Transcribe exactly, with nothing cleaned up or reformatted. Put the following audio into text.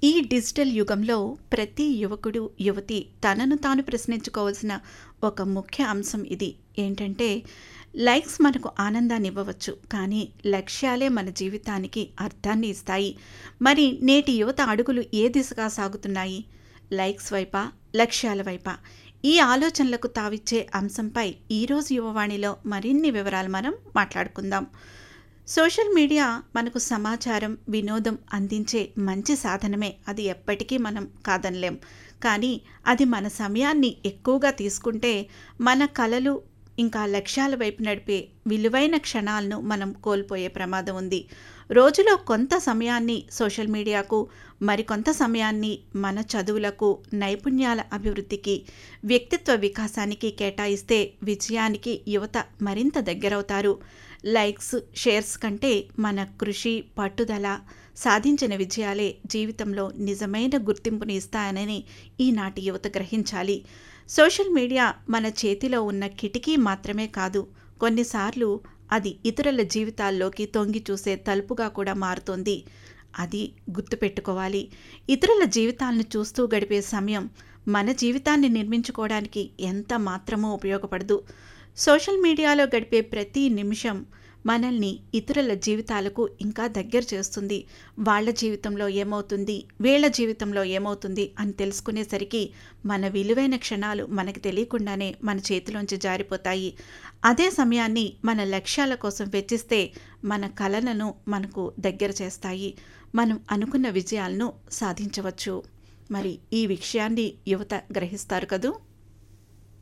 ఈ డిజిటల్ యుగంలో ప్రతి యువకుడు, యువతి తనను తాను ప్రశ్నించుకోవాల్సిన ఒక ముఖ్య అంశం ఇది. ఏంటంటే, లైక్స్ మనకు ఆనందాన్ని ఇవ్వవచ్చు, కానీ లక్ష్యాలే మన జీవితానికి అర్థాన్ని ఇస్తాయి. మరి నేటి యువత అడుగులు ఏ దిశగా సాగుతున్నాయి? లైక్స్ వైపా, లక్ష్యాల వైపా? ఈ ఆలోచనలకు తావిచ్చే అంశంపై ఈరోజు యువవాణిలో మరిన్ని వివరాలు మనం మాట్లాడుకుందాం. సోషల్ మీడియా మనకు సమాచారం, వినోదం అందించే మంచి సాధనమే. అది ఎప్పటికీ మనం కాదనలేం. కానీ అది మన సమయాన్ని ఎక్కువగా తీసుకుంటే మన కలలు ఇంకా లక్ష్యాల వైపు నడిపే విలువైన క్షణాలను మనం కోల్పోయే ప్రమాదం ఉంది. రోజులో కొంత సమయాన్ని సోషల్ మీడియాకు, మరికొంత సమయాన్ని మన చదువులకు, నైపుణ్యాల అభివృద్ధికి, వ్యక్తిత్వ వికాసానికి కేటాయిస్తే విజయానికి యువత మరింత దగ్గరవుతారు. లైక్స్, షేర్స్ కంటే మన కృషి, పట్టుదల, సాధించిన విజయాలే జీవితంలో నిజమైన గుర్తింపుని ఇస్తాయని ఈనాటి యువత గ్రహించాలి. సోషల్ మీడియా మన చేతిలో ఉన్న కిటికీ మాత్రమే కాదు, కొన్నిసార్లు అది ఇతరుల జీవితాల్లోకి తొంగి చూసే తలుపుగా కూడా మారుతోంది. అది గుర్తుపెట్టుకోవాలి. ఇతరుల జీవితాలను చూస్తూ గడిపే సమయం మన జీవితాన్ని నిర్మించుకోవడానికి ఎంత మాత్రమూ ఉపయోగపడదు. సోషల్ మీడియాలో గడిపే ప్రతి నిమిషం మనల్ని ఇతరుల జీవితాలకు ఇంకా దగ్గర చేస్తుంది. వాళ్ళ జీవితంలో ఏమవుతుంది, వీళ్ళ జీవితంలో ఏమవుతుంది అని తెలుసుకునేసరికి మన విలువైన క్షణాలు మనకు తెలియకుండానే మన చేతిలోంచి జారిపోతాయి. అదే సమయాన్ని మన లక్ష్యాల కోసం వెచ్చిస్తే మన కలలను మనకు దగ్గర చేస్తాయి. మనం అనుకున్న విజయాలను సాధించవచ్చు. మరి ఈ విషయాన్ని యువత గ్రహిస్తారు కదూ.